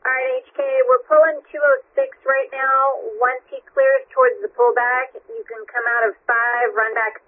All right, HK, we're pulling 206 right now. Once he clears towards the pullback, you can come out of 5, run back